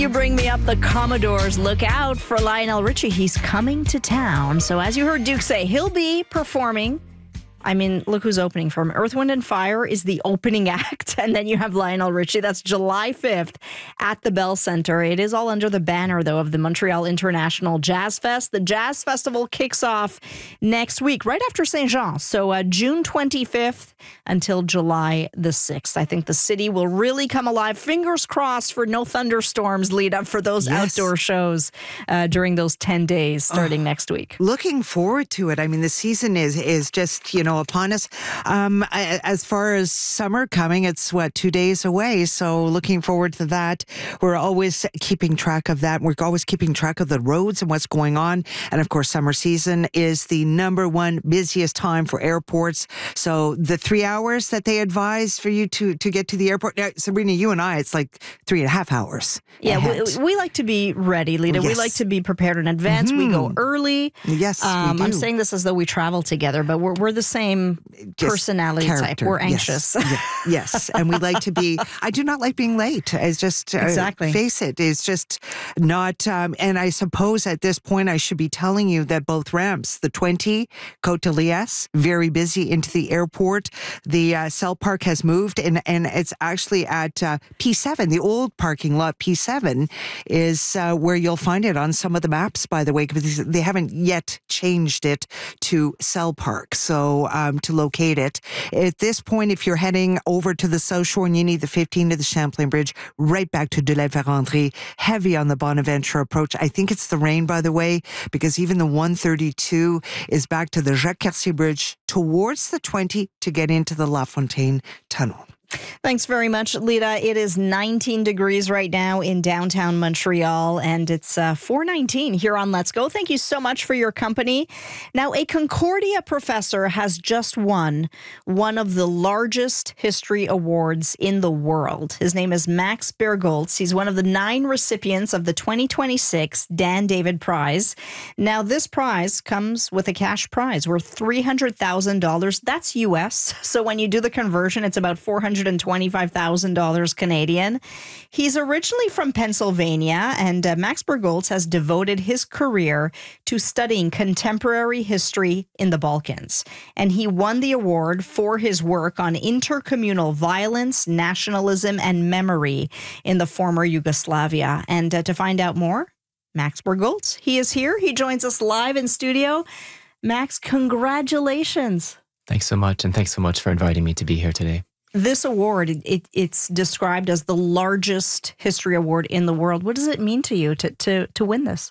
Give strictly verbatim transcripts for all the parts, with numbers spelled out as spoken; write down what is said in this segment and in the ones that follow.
You bring me up the Commodores. Look out for Lionel Richie. He's coming to town. So as you heard Duke say, he'll be performing. I mean, look who's opening for him. Earth, Wind and Fire is the opening act. And then you have Lionel Richie. That's July fifth at the Bell Centre. It is all under the banner, though, of the Montreal International Jazz Fest. The Jazz Festival kicks off next week, right after Saint Jean. So uh, June twenty-fifth until July the sixth. I think the city will really come alive. Fingers crossed for no thunderstorms lead up for those yes. outdoor shows uh, during those ten days starting oh, next week. Looking forward to it. I mean, the season is, is just, you know, upon us. Um, as far as summer coming, it's what, two days away. So looking forward to that. We're always keeping track of that. We're always keeping track of the roads and what's going on. And of course, summer season is the number one busiest time for airports. So the three hours that they advise for you to, to get to the airport. Now, Sabrina, you and I, it's like three and a half hours. Yeah, we, we like to be ready, Lita. Yes. We like to be prepared in advance. Mm-hmm. We go early. Yes, um, we do. I'm saying this as though we travel together, but we're we're the same Just personality character. type. We're anxious. Yes. Yeah. yes, and we like to be, I do not like being late. It's just, uh, exactly. face it, it's just not, um, and I suppose at this point I should be telling you that both ramps, the twenty, Côte de Liesse, very busy into the airport. The uh, Cell Park has moved, and, and it's actually at uh, P seven, the old parking lot, P seven, is uh, where you'll find it on some of the maps, by the way, because they haven't yet changed it to Cell Park. So um, to locate it. At this point, if you're heading over to the South Shore and you need the fifteen to the Champlain Bridge, right back to de la Vérendrye, heavy on the Bonaventure approach. I think it's the rain, by the way, because even the one thirty-two is back to the Jacques-Cartier Bridge towards the twenty to get into the La Fontaine Tunnel. Thanks very much, Lita. It is nineteen degrees right now in downtown Montreal, and it's uh, four nineteen here on Let's Go. Thank you so much for your company. Now, a Concordia professor has just won one of the largest history awards in the world. His name is Max Bergholz. He's one of the nine recipients of the twenty twenty-six Dan David Prize. Now, this prize comes with a cash prize worth three hundred thousand dollars. That's U S. So when you do the conversion, it's about four hundred twenty-five thousand dollars Canadian. He's originally from Pennsylvania, and uh, Max Bergholz has devoted his career to studying contemporary history in the Balkans. And he won the award for his work on intercommunal violence, nationalism, and memory in the former Yugoslavia. And uh, to find out more, Max Bergholz, he is here. He joins us live in studio. Max, congratulations. Thanks so much, and thanks so much for inviting me to be here today. This award, it, it's described as the largest history award in the world. What does it mean to you to, to, to win this?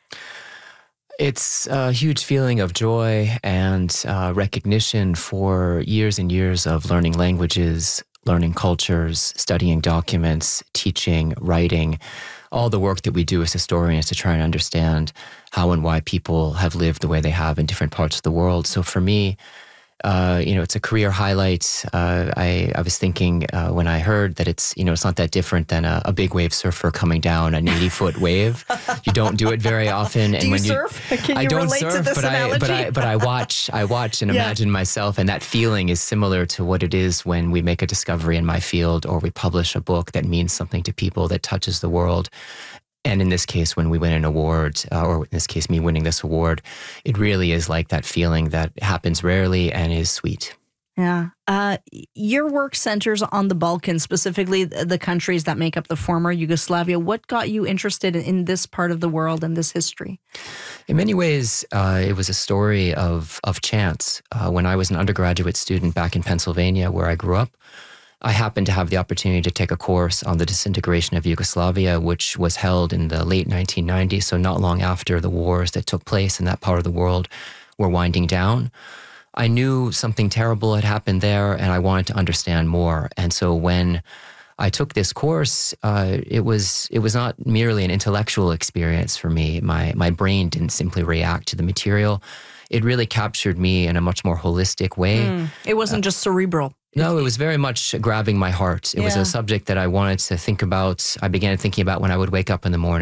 It's a huge feeling of joy and uh, recognition for years and years of learning languages, learning cultures, studying documents, teaching, writing, all the work that we do as historians to try and understand how and why people have lived the way they have in different parts of the world. So for me, Uh, you know, it's a career highlight. Uh, I, I was thinking uh, when I heard that it's, you know, it's not that different than a, a big wave surfer coming down an eighty-foot wave. You don't do it very often. Do and you when surf? You, Can you I don't relate surf, to this but analogy? I, but I, but I watch, I watch and yeah. imagine myself, and that feeling is similar to what it is when we make a discovery in my field or we publish a book that means something to people, that touches the world. And in this case, when we win an award, uh, or in this case, me winning this award, it really is like that feeling that happens rarely and is sweet. Yeah. Uh, your work centers on the Balkans, specifically the countries that make up the former Yugoslavia. What got you interested in this part of the world and this history? In many ways, uh, it was a story of, of chance. Uh, when I was an undergraduate student back in Pennsylvania, where I grew up, I happened to have the opportunity to take a course on the disintegration of Yugoslavia, which was held in the late nineteen nineties, so not long after the wars that took place in that part of the world were winding down. I knew something terrible had happened there, and I wanted to understand more. And so when I took this course, uh, it was it was not merely an intellectual experience for me. My my brain didn't simply react to the material. It really captured me in a much more holistic way. Mm, it wasn't uh, just cerebral. No, it was very much grabbing my heart. It yeah. was a subject that I wanted to think about. I began thinking about when I would wake up in the morning.